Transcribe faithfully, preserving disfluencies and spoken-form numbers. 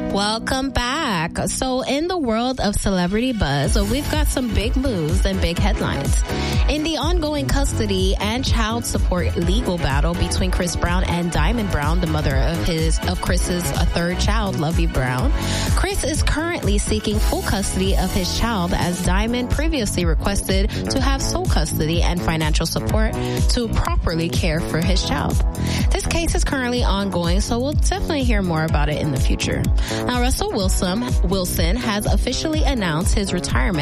Welcome back. So in the world of celebrity buzz, so we've got some big moves and big headlines. In the ongoing custody and child support legal battle between Chris Brown and Diamond Brown, the mother of his of Chris's uh, third child, Lovey Brown, Chris is currently seeking full custody of his child, as Diamond previously requested to have sole custody and financial support to properly care for his child. This case is currently ongoing, so we'll definitely hear more about it in the future. Now, Russell Wilson, Wilson has officially announced his retirement